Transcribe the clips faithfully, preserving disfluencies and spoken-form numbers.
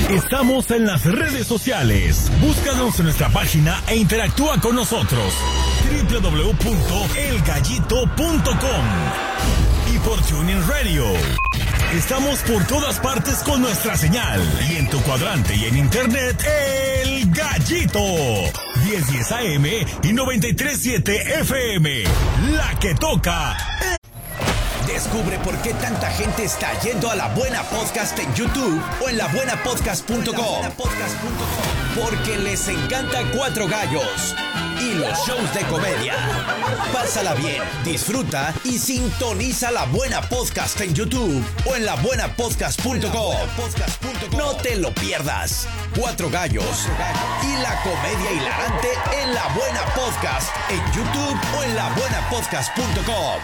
Estamos en las redes sociales. Búscanos en nuestra página e interactúa con nosotros. doble u doble u doble u punto el gallito punto com y por TuneIn Radio. Estamos por todas partes con nuestra señal. Y en tu cuadrante y en internet, El Gallito. diez diez A M y noventa y tres punto siete F M. La que toca. Descubre por qué tanta gente está yendo a La Buena Podcast en YouTube o en la buena podcast punto com. Porque les encanta Cuatro Gallos y los shows de comedia. Pásala bien, disfruta y sintoniza La Buena Podcast en YouTube o en la buena podcast punto com. No te lo pierdas. Cuatro Gallos y la comedia hilarante en La Buena Podcast en YouTube o en la buena podcast punto com.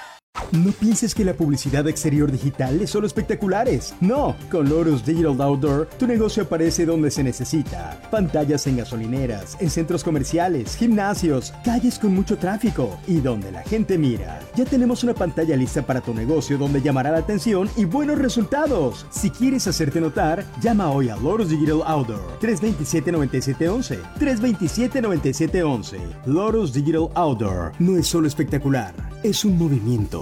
No pienses que la publicidad exterior digital es solo espectaculares. No, con Loros Digital Outdoor, tu negocio aparece donde se necesita. Pantallas en gasolineras, en centros comerciales, gimnasios, calles con mucho tráfico y donde la gente mira. Ya tenemos una pantalla lista para tu negocio donde llamará la atención y buenos resultados. Si quieres hacerte notar, llama hoy a Loros Digital Outdoor. tres dos siete, nueve siete uno uno. tres dos siete, nueve siete uno uno. Loros Digital Outdoor. No es solo espectacular, es un movimiento.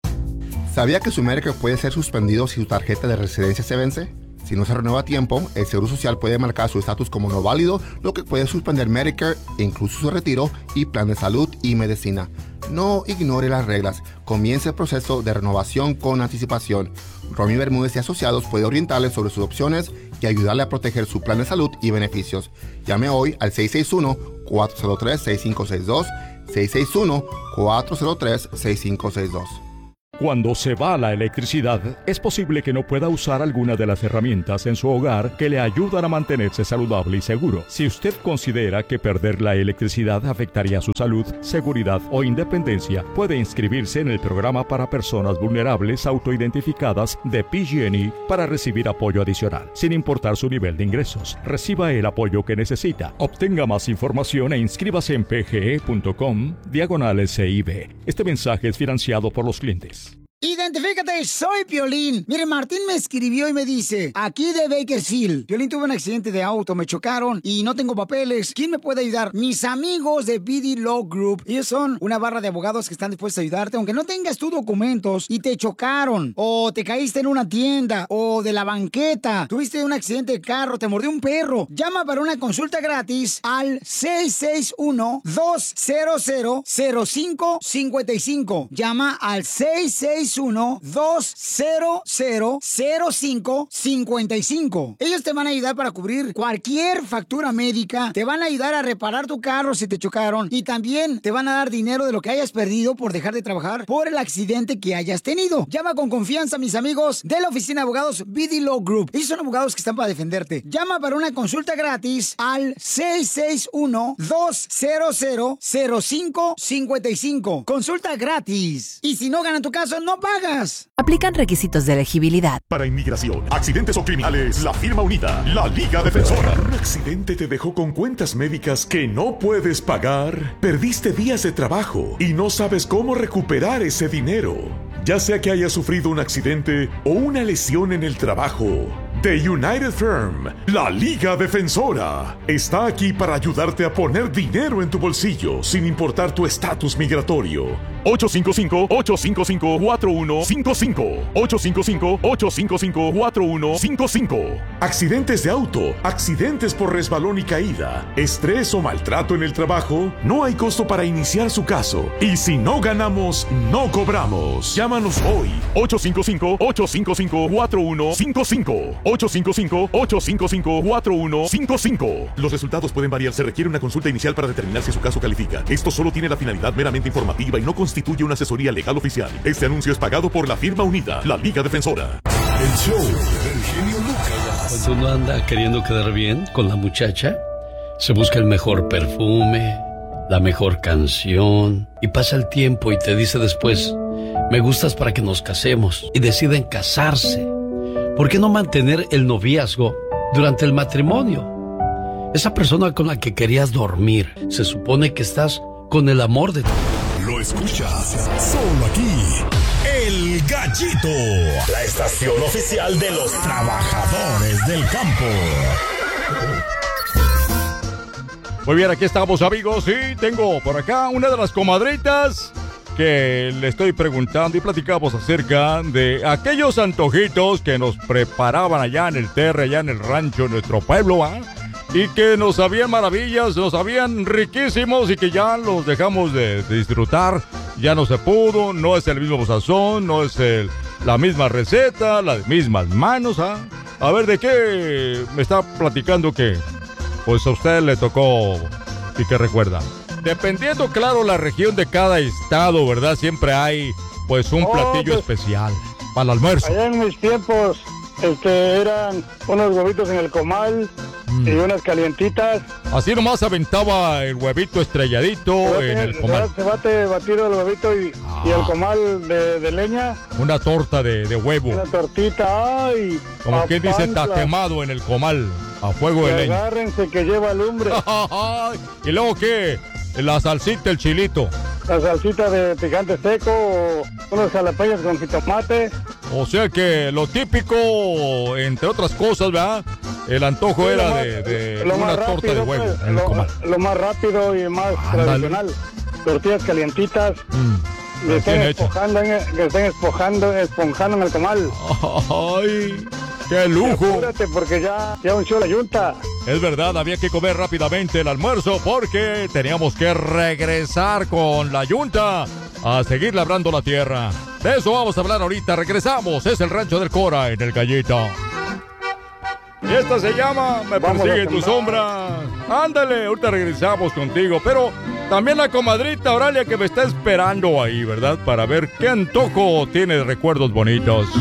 ¿Sabía que su Medicare puede ser suspendido si su tarjeta de residencia se vence? Si no se renueva a tiempo, el Seguro Social puede marcar su estatus como no válido, lo que puede suspender Medicare, incluso su retiro y plan de salud y medicina. No ignore las reglas. Comience el proceso de renovación con anticipación. Romy Bermúdez y Asociados puede orientarle sobre sus opciones y ayudarle a proteger su plan de salud y beneficios. Llame hoy al seis seis uno, cuatro cero tres, seis cinco seis dos, seis seis uno, cuatro cero tres, seis cinco seis dos. Cuando se va la electricidad, es posible que no pueda usar alguna de las herramientas en su hogar que le ayudan a mantenerse saludable y seguro. Si usted considera que perder la electricidad afectaría su salud, seguridad o independencia, puede inscribirse en el programa para personas vulnerables autoidentificadas de P G and E para recibir apoyo adicional, sin importar su nivel de ingresos. Reciba el apoyo que necesita. Obtenga más información e inscríbase en pge.com diagonal S I B. Este mensaje es financiado por los clientes. Identifícate, soy Piolín. Mire, Martín me escribió y me dice, aquí de Bakersfield, Piolín tuvo un accidente de auto, me chocaron y no tengo papeles. ¿Quién me puede ayudar? Mis amigos de B D Law Group. Ellos son una barra de abogados que están dispuestos a ayudarte, aunque no tengas tus documentos y te chocaron, o te caíste en una tienda, o de la banqueta, tuviste un accidente de carro, te mordió un perro. Llama para una consulta gratis al seis seis uno, dos cero cero, cero cinco cinco cinco. Llama al seis seis uno, dos cero cero, cero cinco cinco cinco. Ellos te van a ayudar para cubrir cualquier factura médica, te van a ayudar a reparar tu carro si te chocaron y también te van a dar dinero de lo que hayas perdido por dejar de trabajar por el accidente que hayas tenido. Llama con confianza a mis amigos de la oficina de abogados B D Law Group. Ellos son abogados que están para defenderte. Llama para una consulta gratis al seis seis uno, dos cero cero, cero cinco cinco cinco. Consulta gratis. Y si no ganan tu caso, no pagas. Aplican requisitos de elegibilidad. Para inmigración, accidentes o criminales, la firma unida, la Liga Defensora. ¿Un accidente te dejó con cuentas médicas que no puedes pagar? ¿Perdiste días de trabajo y no sabes cómo recuperar ese dinero? Ya sea que hayas sufrido un accidente o una lesión en el trabajo, The United Firm, la Liga Defensora, está aquí para ayudarte a poner dinero en tu bolsillo sin importar tu estatus migratorio. ocho cinco cinco, ocho cinco cinco, cuatro uno cinco cinco. ocho cinco cinco, ocho cinco cinco, cuatro uno cinco cinco. Accidentes de auto, accidentes por resbalón y caída, estrés o maltrato en el trabajo, no hay costo para iniciar su caso. Y si no ganamos, no cobramos. Llámanos hoy. ocho cinco cinco, ocho cinco cinco, cuatro uno cinco cinco. ocho cinco cinco, ocho cinco cinco, cuatro uno cinco cinco. Los resultados pueden variar. Se requiere una consulta inicial para determinar si su caso califica. Esto solo tiene la finalidad meramente informativa y no constituye una asesoría legal oficial. Este anuncio es pagado por la firma unida, la Liga Defensora. El show del genio Lucas. Cuando uno anda queriendo quedar bien con la muchacha, se busca el mejor perfume, la mejor canción, y pasa el tiempo y te dice después, me gustas para que nos casemos, y deciden casarse. ¿Por qué no mantener el noviazgo durante el matrimonio? Esa persona con la que querías dormir, se supone que estás con el amor de tu vida. Lo escuchas solo aquí. El Gallito, la estación oficial de los trabajadores del campo. Muy bien, aquí estamos, amigos, y tengo por acá una de las comadritas que le estoy preguntando y platicamos acerca de aquellos antojitos que nos preparaban allá en el terre, allá en el rancho, en nuestro pueblo, ¿ah? Y que nos sabían maravillas, nos sabían riquísimos y que ya los dejamos de, de disfrutar. Ya no se pudo, no es el mismo sazón, no es el, la misma receta, las mismas manos, ¿ah? A ver, ¿de qué me está platicando que pues a usted le tocó y que recuerda? Dependiendo, claro, la región de cada estado, ¿verdad? Siempre hay, pues, un oh, platillo pues, especial para el almuerzo. Allá en mis tiempos, este, eran unos huevitos en el comal mm. y unas calientitas. Así nomás aventaba el huevito estrelladito bate, en el comal. Se bate batido el huevito y, ah. y el comal de, de leña. Una torta de, de huevo. Una tortita, ay. Como quien dice, está quemado en el comal, a fuego de leña. Agárrense que lleva lumbre. ¿Y luego qué? La salsita, el chilito. La salsita de picante seco, o unos jalapeños con jitomate. O sea que lo típico, entre otras cosas, ¿verdad? El antojo sí, era más, de, de una rápido, torta de huevo. Pues, en el comal. Lo, lo más rápido y más Ándale. tradicional. Tortillas calientitas. Mm. Que, estén espojando en, que estén espojando, esponjando en el comal. ¡Ay! ¡Qué lujo! Apúrate porque ya, ya unció la yunta. Es verdad, había que comer rápidamente el almuerzo porque teníamos que regresar con la yunta a seguir labrando la tierra. De eso vamos a hablar ahorita. Regresamos. Es el Rancho del Cora en el Gallito. Y esta se llama Me persigue tu sombra. Ándale, ahorita regresamos contigo. Pero también la comadrita Oralia que me está esperando ahí, ¿verdad? Para ver qué antojo tiene de recuerdos bonitos.